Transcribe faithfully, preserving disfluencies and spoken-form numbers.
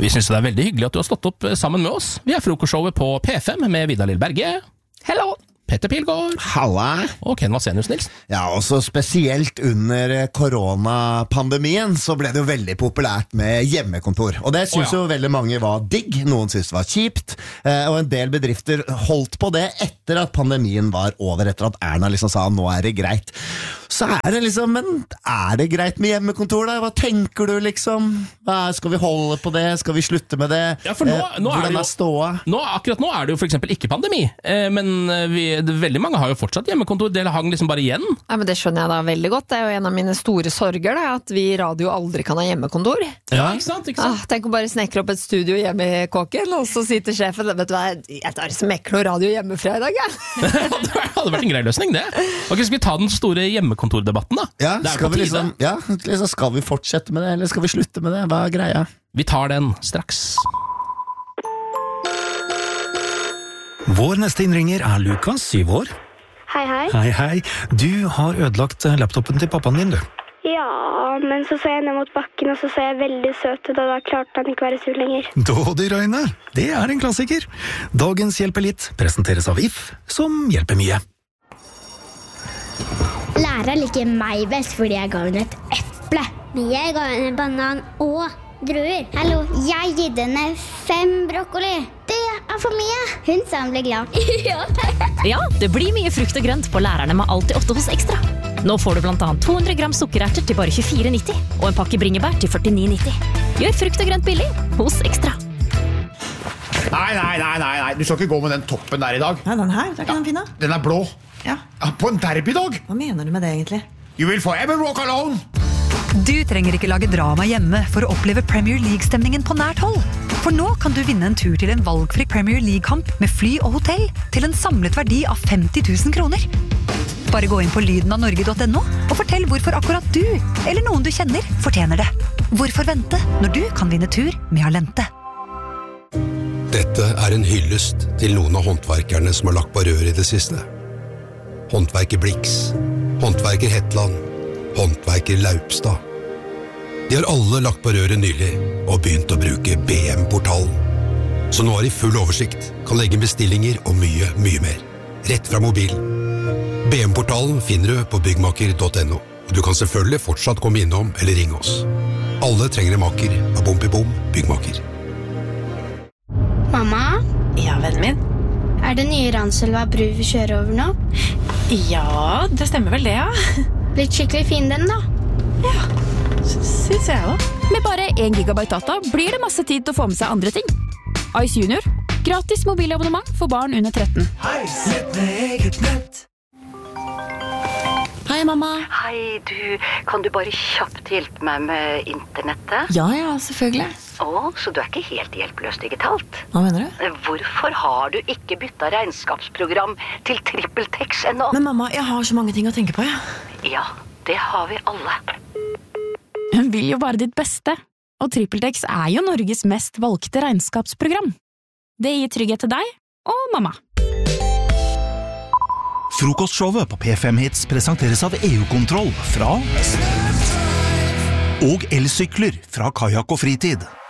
Vi synes det er veldig hyggelig at du har stått opp sammen med oss. Vi er frokostshowet på P fem med Vidar Lill Berge. Hello! Petter Pilgaard. Halla. Og Ken Vasenius Nilsen. Ja, også spesielt under koronapandemien så ble det jo veldig populært med hjemmekontor. Og det synes oh, ja. jo veldig mange var digg, noen synes det var kjipt, og en del bedrifter holdt på det etter at pandemien var over, etter at Erna liksom sa nå er det greit. Så er det liksom, men er det greit med hjemmekontor da? Hva tenker du liksom? Hva, skal vi holde på det? Skal vi slutte med det? Ja, for nå, nå Hvordan er det jo, er ståa? Nå, akkurat nå er det jo for eksempel ikke pandemi, men vi, det, veldig mange har jo fortsatt hjemmekontor. Det hang liksom bare igjen. Ja, men det skjønner jeg da veldig godt. Det er jo en av mine store sorger, da, at vi i radio aldri kan ha hjemmekontor. Ja, ikke sant? Ikke sant? Ah, tenk å bare snekre opp et studio hjemme i kåken, og så sitter sjefen, vet du hva, jeg tar smekler noe radio hjemmefra i dag, ja. Det hadde vært en grei løsning, det. Ok, skal vi ta den store hjemmekontordebatten da? Ja, skal vi, liksom, ja, liksom, skal vi fortsette med det, eller skal vi slutte med det? Hva er greia? Vi tar den straks. Vår neste innringer er Lukas, syv år. Hei, hei. Hei, hei. Du har ødelagt laptopen til pappaen din, du. Ja, men så så jeg ned mot bakken, og så så jeg veldig søt ut, og da klarte han ikke være sur lenger. Dådig, Røyne. Det er en klassiker. Dagens Hjelper litt presenteres av If, som hjelper mye. Læreren liker meg best fordi jeg ga henne et eple. Men jeg ga henne banan og druer. Hallo, jeg gitt henne fem brokkoli. Det er for mye. Hun sa hun ble glad. Ja. Ja, det blir mye frukt og grønt på lærerne med Alltid åtte hos Ekstra. Nå får du blant annet to hundre gram sukkererter til bare tjuefire nitti og en pakke bringebær til førtini nitti. Gjør frukt og grønt billig hos Ekstra. Nei, nei, nei, nei, nei. Du skal ikke gå med den toppen der i dag. Nei, den her, det er ikke den fine. Den er blå. Ja. På en derbydag. Hva mener du med det egentlig? You will forever walk alone. Du trenger ikke lage drama hjemme for å oppleve Premier League-stemningen på nært hold. For nå kan du vinne en tur til en valgfri Premier League-kamp med fly og hotell til en samlet verdi av femti tusen kroner. Bare gå inn på lyden av norge punktum no og fortell hvorfor akkurat du, eller noen du kjenner, fortjener det. Hvorfor vente når du kan vinne tur med Alente? Dette er en hyllest til noen av håndverkerne som har lagt på rør i det siste. Håndverker Blix, håndverker Hetland, håndverker Laupstad. De har alle lagt på røret nylig og begynt å bruke B M-portalen. Så nå har de full oversikt, kan legge bestillinger og mye, mye mer. Rett fra mobilen. B M-portalen finner du på byggmaker punktum no, og du kan selvfølgelig fortsatt komme innom eller ringe oss. Alle trenger en maker av Bom i Bom byggmaker. Mamma? Ja, vennen min. Er det nye Ranselva bru vi kjører over nå? Ja, det stemmer vel det, ja. Blitt skikkelig fin den da. Ja, synes jeg også. Med bare en gigabyte data blir det masse tid til å få med seg andre ting. Ice Junior, gratis mobilabonnement for barn under tretten. Hei, sett med eget nett. Hei, mamma. Hei, du. Kan du bare kjapt hjelpe meg med internettet? Ja, ja, selvfølgelig. Å, så du er ikke helt hjelpeløs digitalt? Hva mener du? Hvorfor har du ikke byttet regnskapsprogram til TrippelTex ennå? Men mamma, jeg har så mange ting å tenke på, ja. Ja, det har vi alle. Hun vil jo bare ditt beste, og TrippelTex er jo Norges mest valgte regnskapsprogram. Det gir trygghet til deg og mamma. Frokostshowet på P fem Hits presenteres av E U-kontroll fra og elsykler fra Kajak og Fritid.